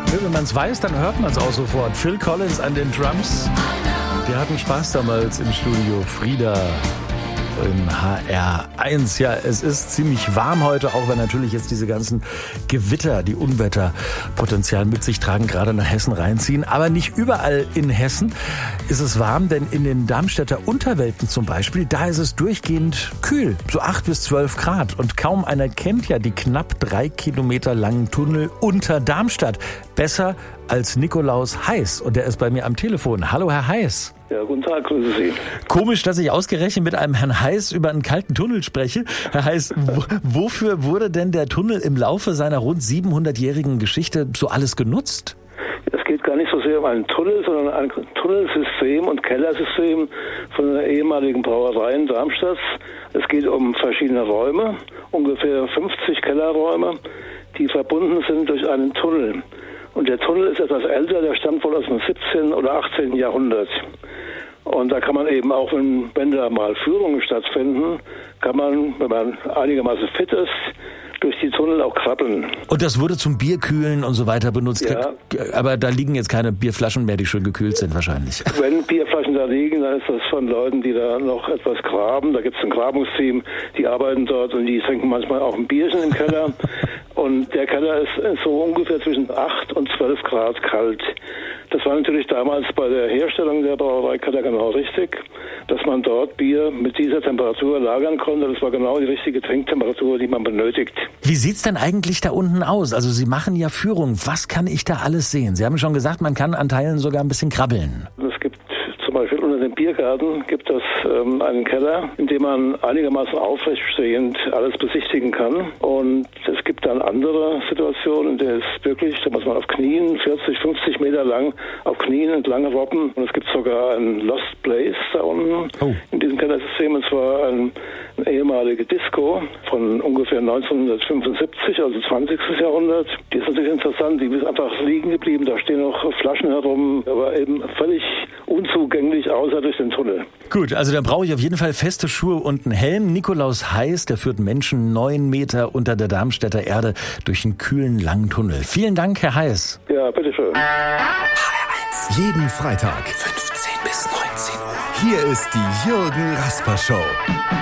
Wenn man es weiß, dann hört man es auch sofort. Phil Collins an den Drums. Wir hatten Spaß damals im Studio. Frieda im HR1. Ja, es ist ziemlich warm heute, auch wenn natürlich jetzt diese ganzen Gewitter, die Unwetterpotenzial mit sich tragen, gerade nach Hessen reinziehen. Aber nicht überall in Hessen ist es warm, denn in den Darmstädter Unterwelten zum Beispiel, da ist es durchgehend kühl, so 8 bis 12 Grad. Und kaum einer kennt ja die knapp 3 Kilometer langen Tunnel unter Darmstadt. Besser als Nikolaus Heiß. Und der ist bei mir am Telefon. Hallo, Herr Heiß. Ja, guten Tag, grüße Sie. Komisch, dass ich ausgerechnet mit einem Herrn Heiß über einen kalten Tunnel spreche. Herr Heiß, wofür wurde denn der Tunnel im Laufe seiner rund 700-jährigen Geschichte so alles genutzt? Es geht gar nicht so sehr um einen Tunnel, sondern ein Tunnelsystem und Kellersystem von der ehemaligen Brauerei in Darmstadt. Es geht um verschiedene Räume, ungefähr 50 Kellerräume, die verbunden sind durch einen Tunnel. Und der Tunnel ist etwas älter, der stammt wohl aus dem 17. oder 18. Jahrhundert. Und da kann man eben auch, wenn da mal Führungen stattfinden, kann man, wenn man einigermaßen fit ist, durch die Tunnel auch krabbeln. Und das wurde zum Bierkühlen und so weiter benutzt. Ja. Aber da liegen jetzt keine Bierflaschen mehr, die schön gekühlt sind wahrscheinlich. Wenn Bierflaschen da liegen, dann ist das von Leuten, die da noch etwas graben. Da gibt es ein Grabungsteam, die arbeiten dort und die trinken manchmal auch ein Bierchen im Keller. Und der Keller ist so ungefähr zwischen 8 und 12 Grad kalt. Das war natürlich damals bei der Herstellung der Brauereikeller genau richtig, dass man dort Bier mit dieser Temperatur lagern konnte. Das war genau die richtige Trinktemperatur, die man benötigt. Wie sieht's denn eigentlich da unten aus? Also Sie machen ja Führung. Was kann ich da alles sehen? Sie haben schon gesagt, man kann an Teilen sogar ein bisschen krabbeln. Es gibt zum Beispiel unter dem Biergarten gibt es einen Keller, in dem man einigermaßen aufrechtstehend alles besichtigen kann. Und es gibt dann andere Situationen, in der es wirklich, da muss man auf Knien 40, 50 Meter lang auf Knien entlang robben. Und es gibt sogar ein Lost Place da unten in diesem Kellersystem. Und zwar eine ehemalige Disco von ungefähr 1975, also 20. Jahrhundert. Die ist natürlich interessant, die ist einfach liegen geblieben. Da stehen noch Flaschen herum, aber eben völlig unzugänglich, außer durch den Tunnel. Gut, also dann brauche ich auf jeden Fall feste Schuhe und einen Helm. Nikolaus Heiß, der führt Menschen 9 Meter unter der Darmstädter Erde durch einen kühlen, langen Tunnel. Vielen Dank, Herr Heiß. Ja, bitteschön. HR1. Jeden Freitag 15 bis 19 Uhr. Hier ist die Jürgen Rasper Show.